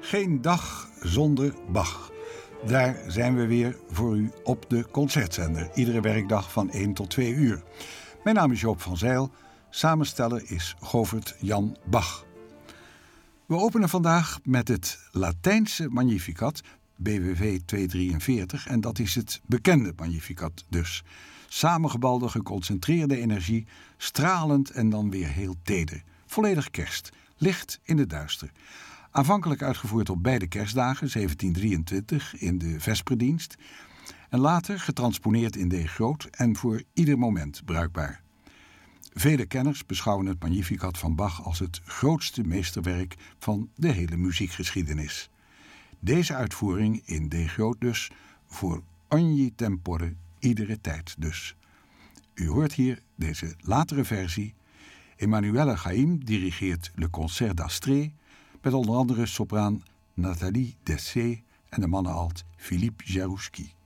Geen dag zonder Bach. Daar zijn we weer voor u op de Concertzender. Iedere werkdag van 1 tot 2 uur. Mijn naam is Joop van Zijl. Samensteller is Govert Jan Bach. We openen vandaag met het Latijnse Magnificat, BWV 243. En dat is het bekende Magnificat dus. Samengebalde, geconcentreerde energie, stralend en dan weer heel teder. Volledig kerst, licht in het duister. Aanvankelijk uitgevoerd op beide kerstdagen, 1723, in de vesperdienst. En later getransponeerd in D groot en voor ieder moment bruikbaar. Vele kenners beschouwen het Magnificat van Bach als het grootste meesterwerk van de hele muziekgeschiedenis. Deze uitvoering in D groot dus, voor ogni tempore, iedere tijd dus. U hoort hier deze latere versie. Emanuelle Chaim dirigeert Le Concert d'Astrée, met onder andere sopraan Nathalie Dessay en de mannenalt Philippe Jarouski.